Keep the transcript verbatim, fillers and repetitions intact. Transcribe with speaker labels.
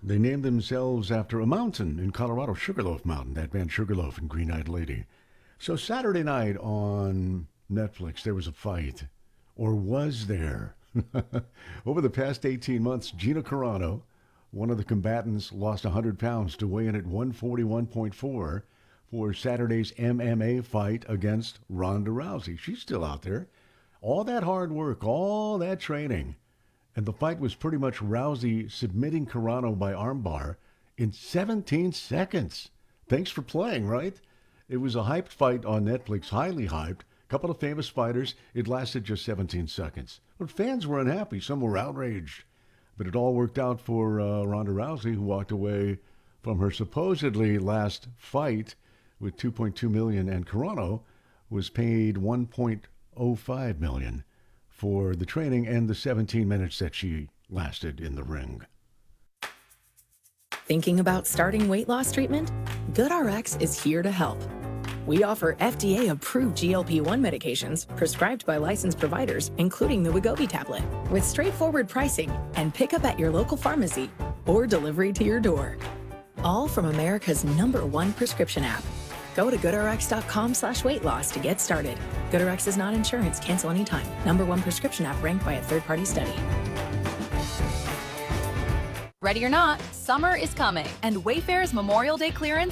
Speaker 1: They named themselves after a mountain in Colorado, Sugarloaf Mountain, that band Sugarloaf and Green Eyed Lady. So Saturday night on Netflix, there was a fight. Or was there? Over the past eighteen months, Gina Carano, one of the combatants, lost one hundred pounds to weigh in at one forty-one point four for Saturday's M M A fight against Ronda Rousey. She's still out there. All that hard work, all that training. And the fight was pretty much Rousey submitting Carano by armbar in seventeen seconds. Thanks for playing, right? It was a hyped fight on Netflix, highly hyped. Couple of famous fighters. It lasted just seventeen seconds. But fans were unhappy. Some were outraged. But it all worked out for uh, Ronda Rousey, who walked away from her supposedly last fight with two point two million dollars, and Carano was paid one point oh five million dollars for the training and the seventeen minutes that she lasted in the ring.
Speaker 2: Thinking about starting weight loss treatment? GoodRx is here to help. We offer F D A-approved G L P one medications prescribed by licensed providers, including the Wegovy tablet, with straightforward pricing and pickup at your local pharmacy or delivery to your door. All from America's number one prescription app. Go to goodrx.com slash weight loss to get started. GoodRx is not insurance. Cancel anytime. Number one prescription app ranked by a third-party study.
Speaker 3: Ready or not, summer is coming, and Wayfair's Memorial Day clearance